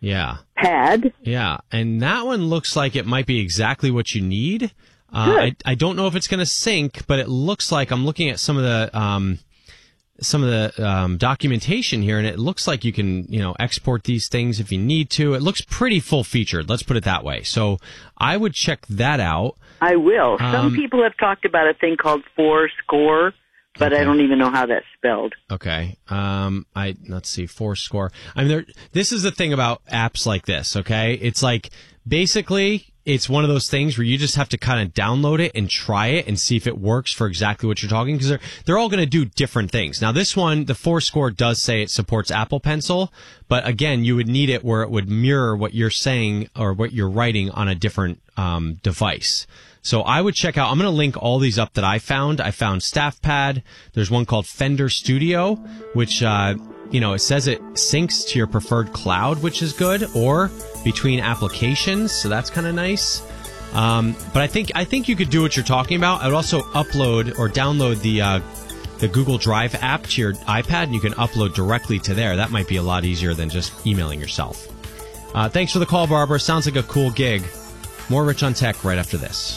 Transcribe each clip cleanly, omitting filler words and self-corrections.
Yeah. pad. Yeah, and that one looks like it might be exactly what you need. I don't know if it's going to sync, but it looks like I'm looking at some of the documentation here, and it looks like you can, export these things if you need to. It looks pretty full featured. Let's put it that way. So I would check that out. I will. Some people have talked about a thing called Fourscore, but okay. I don't even know how that's spelled. Okay. Let's see, Fourscore. This is the thing about apps like this, okay? It's like, basically, it's one of those things where you just have to kind of download it and try it and see if it works for exactly what you're talking, because they're all going to do different things. Now, this one, the Fourscore does say it supports Apple Pencil, but again, you would need it where it would mirror what you're saying or what you're writing on a different device. So I would check out, I'm going to link all these up that I found. I found StaffPad. There's one called Fender Studio, which, it says it syncs to your preferred cloud, which is good, or between applications. So that's kind of nice. But I think you could do what you're talking about. I would also upload or download the Google Drive app to your iPad, and you can upload directly to there. That might be a lot easier than just emailing yourself. Thanks for the call, Barbara. Sounds like a cool gig. More Rich on Tech right after this.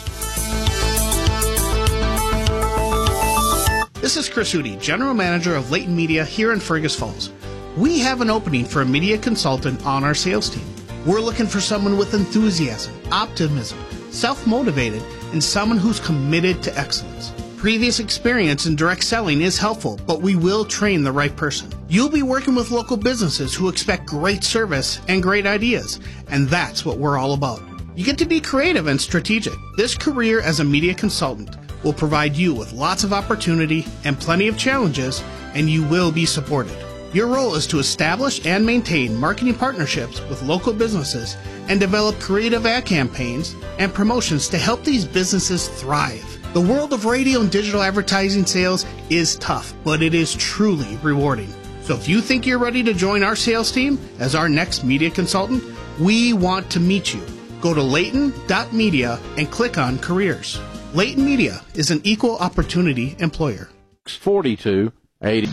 This is Chris Hootie, General Manager of Leighton Media here in Fergus Falls. We have an opening for a media consultant on our sales team. We're looking for someone with enthusiasm, optimism, self-motivated, and someone who's committed to excellence. Previous experience in direct selling is helpful, but we will train the right person. You'll be working with local businesses who expect great service and great ideas, and that's what we're all about. You get to be creative and strategic. This career as a media consultant will provide you with lots of opportunity and plenty of challenges, and you will be supported. Your role is to establish and maintain marketing partnerships with local businesses and develop creative ad campaigns and promotions to help these businesses thrive. The world of radio and digital advertising sales is tough, but it is truly rewarding. So if you think you're ready to join our sales team as our next media consultant, we want to meet you. Go to Leighton.media and click on Careers. Leighton Media is an equal opportunity employer. 4280.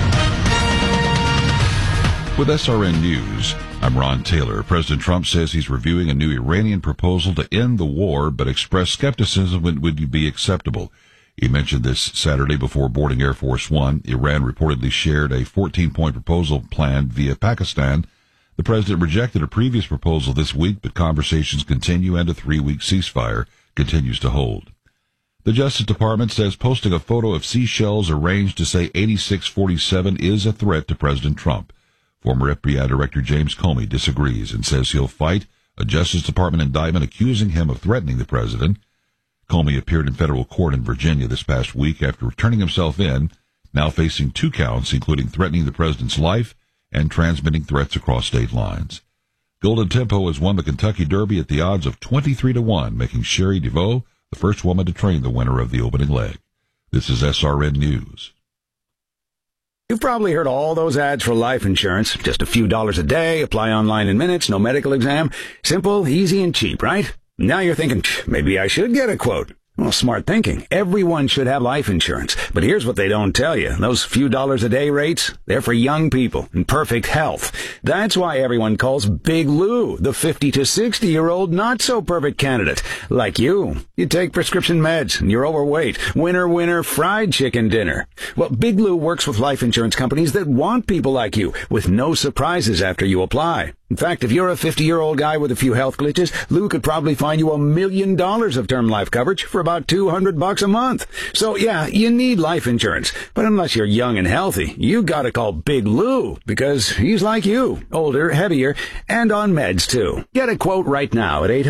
With SRN News, I'm Ron Taylor. President Trump says he's reviewing a new Iranian proposal to end the war, but expressed skepticism would be acceptable. He mentioned this Saturday before boarding Air Force One. Iran reportedly shared a 14-point proposal plan via Pakistan. The president rejected a previous proposal this week, but conversations continue and a 3-week ceasefire continues to hold. The Justice Department says posting a photo of seashells arranged to say 8647 is a threat to President Trump. Former FBI Director James Comey disagrees and says he'll fight a Justice Department indictment accusing him of threatening the president. Comey appeared in federal court in Virginia this past week after turning himself in, now facing 2 counts, including threatening the president's life and transmitting threats across state lines. Golden Tempo has won the Kentucky Derby at the odds of 23-1, making Sherry DeVoe the first woman to train the winner of the opening leg. This is SRN News. You've probably heard all those ads for life insurance. Just a few dollars a day, apply online in minutes, no medical exam. Simple, easy, and cheap, right? Now you're thinking, maybe I should get a quote. Well, smart thinking. Everyone should have life insurance. But here's what they don't tell you. Those few dollars a day rates, they're for young people in perfect health. That's why everyone calls Big Lou the 50 to 60-year-old not-so-perfect candidate. Like you. You take prescription meds and you're overweight. Winner, fried chicken dinner. Well, Big Lou works with life insurance companies that want people like you with no surprises after you apply. In fact, if you're a 50-year-old guy with a few health glitches, Lou could probably find you $1 million of term life coverage for about $200 a month. So yeah, you need life insurance. But unless you're young and healthy, you gotta call Big Lou, because he's like you, older, heavier, and on meds too. Get a quote right now at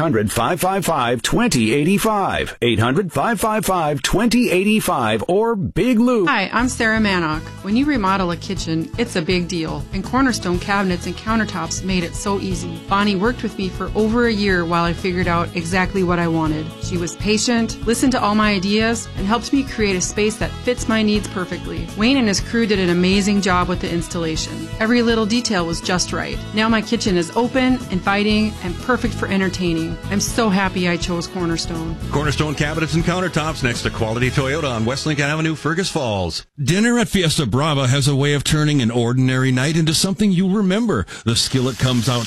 800-555-2085. 800-555-2085 or Big Lou. Hi, I'm Sarah Manock. When you remodel a kitchen, it's a big deal, and Cornerstone cabinets and countertops made it so easy. Bonnie worked with me for over a year while I figured out exactly what I wanted. She was patient, listened to all my ideas, and helped me create a space that fits my needs perfectly. Wayne and his crew did an amazing job with the installation. Every little detail was just right. Now my kitchen is open, inviting, and perfect for entertaining. I'm so happy I chose Cornerstone. Cornerstone cabinets and countertops next to Quality Toyota on West Lincoln Avenue, Fergus Falls. Dinner at Fiesta Brava has a way of turning an ordinary night into something you'll remember. The skillet comes out